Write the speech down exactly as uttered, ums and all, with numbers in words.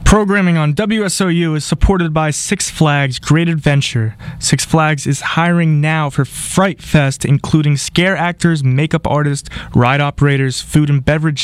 Programming on W S O U is supported by Six Flags Great Adventure. Six Flags is hiring now for Fright Fest, including scare actors, makeup artists, ride operators, food and beverage